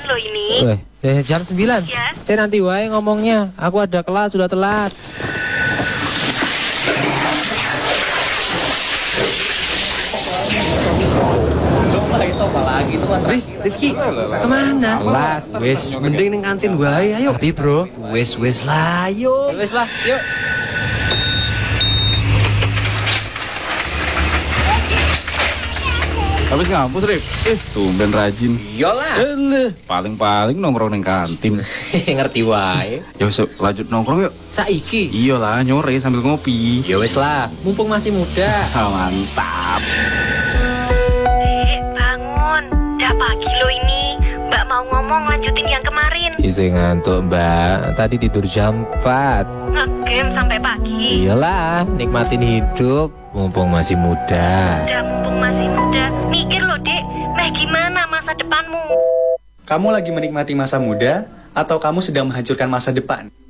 loh ini. Jam 9. Ya. Saya nanti wae ngomongnya. Aku ada kelas, sudah telat. Rifki, kemana? Kelas. Wes, mending ning kantin wae ayo. Tapi bro, Wes lah, ayo. wes lah, yuk. Habis ngampus, Rip? Tumben rajin. Iyalah. Paling-paling nongkrong neng kantin. Ngerti wae. Ya wes, lanjut nongkrong yuk. Saiki. Iyalah, nyore sambil ngopi. Ya wes lah, mumpung masih muda. Mantap. Dek, bangun. Udah pagi loh ini. Mbak mau ngomong lanjutin yang kemarin. Isi ngantuk mbak, tadi tidur jam 4. Ngegame sampai pagi. Iyalah, nikmatin hidup, mumpung masih muda. Udah mumpung masih muda. Mikir loh dek, meh gimana masa depanmu? Kamu lagi menikmati masa muda atau kamu sedang menghancurkan masa depan?